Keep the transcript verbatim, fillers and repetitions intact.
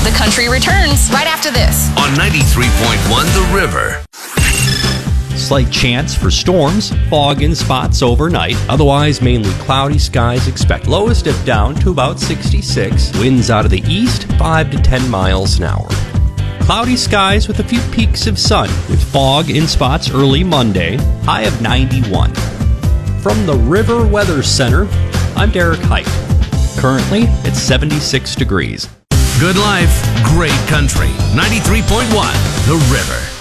The Country returns right after this. On ninety-three point one The River. Slight chance for storms, fog in spots overnight. Otherwise, mainly cloudy skies expect. Lowest dip down to about sixty-six. Winds out of the east, five to ten miles an hour. Cloudy skies with a few peaks of sun, with fog in spots early Monday. High of ninety-one. From the River Weather Center, I'm Derek Height. Currently, it's seventy-six degrees. Good life, great country. ninety-three point one The River.